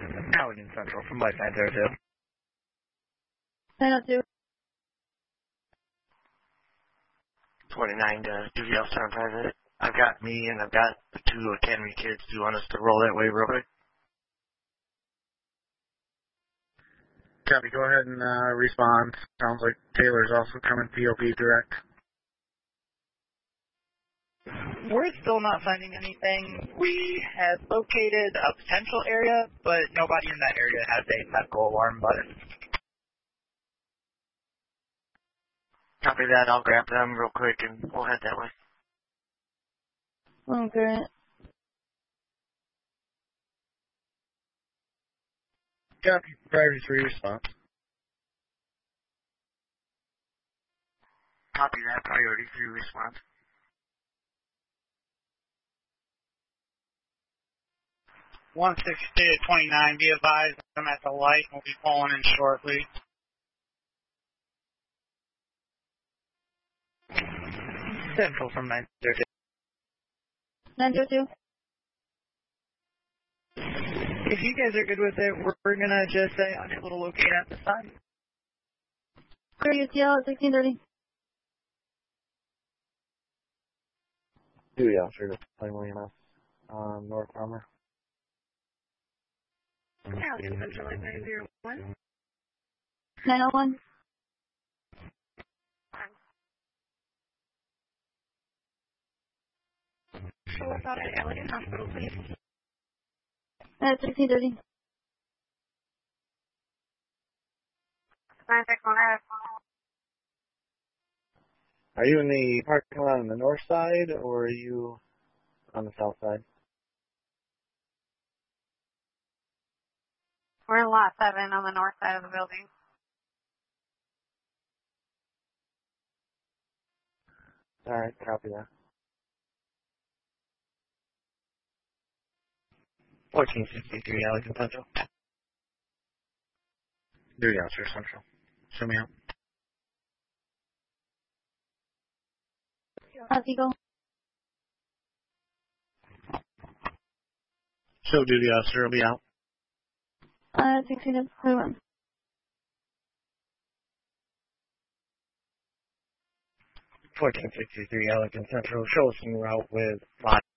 Allegan Central from Life 902. 902. 29 to duty officer on private. I've got me and I've got the 2 academy kids. Do you want us to roll that way real quick? Copy, go ahead and respond. Sounds like Taylor's also coming POP direct. We're still not finding anything. We have located a potential area, but nobody in that area has a medical alarm button. Copy that. I'll grab them real quick and we'll head that way. Okay. Copy, priority 3 response. Copy that. Priority 3 response. One 29, be advised, I'm at the light, we'll be pulling in shortly. Central from 902. 902. If you guys are good with it, we're gonna just say unable to locate at this time. Clear UCL at 1630. Duty officer to Plain William North Armor. Allegan Central 901. 901. Show us out at Allegan Hospital, please. At 1630. 961. Are you in the parking lot on the north side, or are you on the south side? We're in lot 7 on the north side of the building. Alright, copy that. 1463 Allegan Central. Duty officer Central. Show me out. Eagle. Show duty officer will be out. 1621. 1463 Allegan Central. Show us en route with